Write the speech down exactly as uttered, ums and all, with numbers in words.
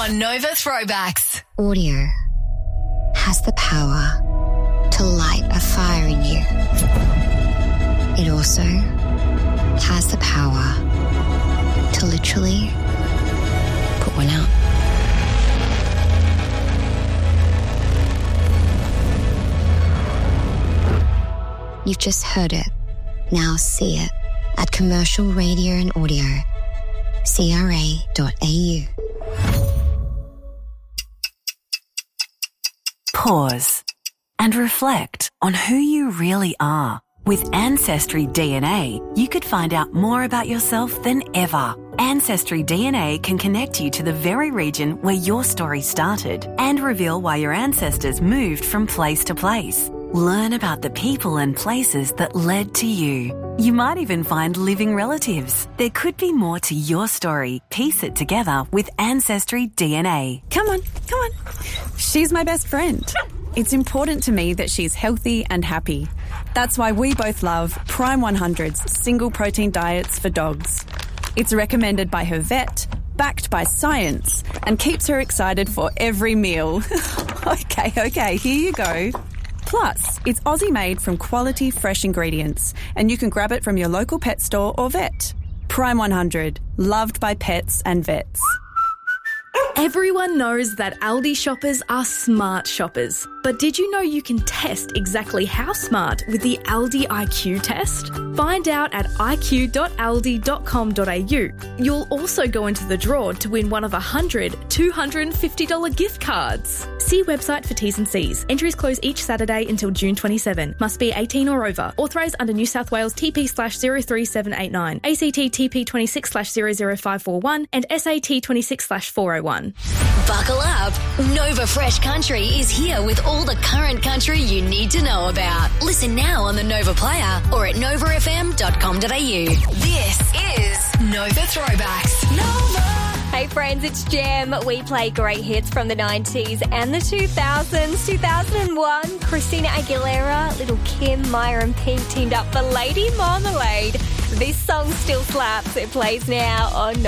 on Nova Throwbacks. Audio has the power to light a fire in you. It also has the power to literally put one out. You've just heard it. Now see it at Commercial Radio and Audio, c r a dot a u. Pause and reflect on who you really are. With Ancestry D N A, you could find out more about yourself than ever. Ancestry D N A can connect you to the very region where your story started and reveal why your ancestors moved from place to place. Learn about the people and places that led to you. You might even find living relatives. There could be more to your story. Piece it together with Ancestry D N A. Come on, come on. She's my best friend. It's important to me that she's healthy and happy. That's why we both love Prime one hundred's single protein diets for dogs. It's recommended by her vet, backed by science, and keeps her excited for every meal. okay, okay, here you go. Plus, it's Aussie-made from quality fresh ingredients, and you can grab it from your local pet store or vet. Prime one hundred, loved by pets and vets. Everyone knows that Aldi shoppers are smart shoppers. But did you know you can test exactly how smart with the Aldi I Q test? Find out at i q dot aldi dot com dot a u. You'll also go into the draw to win one of one hundred two hundred fifty dollars gift cards. See website for T's and C's. Entries close each Saturday until June twenty-seventh. Must be eighteen or over. Authorised under New South Wales T P slash zero three seven eight nine, A C T T P twenty-six slash zero zero five four one and S A T twenty-six slash four oh one. Buckle up. Nova Fresh Country is here with all the current country you need to know about. Listen now on the Nova Player or at nova f m dot com dot a u. This is Nova Throwbacks. Nova. Hey friends, it's Jam. We play great hits from the nineties and the two thousands. two thousand one, Christina Aguilera, Little Kim, Maya and Pink teamed up for Lady Marmalade. This song still slaps. It plays now on